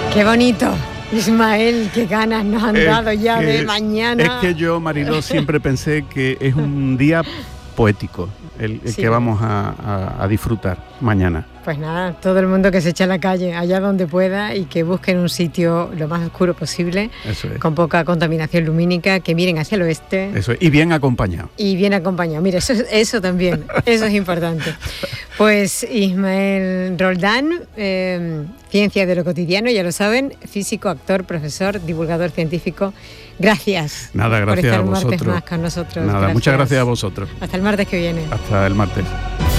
Qué bonito. Ismael, qué ganas nos han dado ya de mañana. Es que yo, Mariló, siempre pensé que es un día poético el sí, que vamos a disfrutar mañana. Pues nada, todo el mundo que se eche a la calle, allá donde pueda, y que busquen un sitio lo más oscuro posible, con poca contaminación lumínica, que miren hacia el oeste. Eso es, y bien acompañado. Y bien acompañado, mira, eso también, eso es importante. Pues Ismael Roldán, ciencia de lo cotidiano, ya lo saben, físico, actor, profesor, divulgador científico. Gracias. Nada, gracias por estar a vosotros. Un martes más con nosotros. Nada, gracias. Muchas gracias a vosotros. Hasta el martes que viene. Hasta el martes.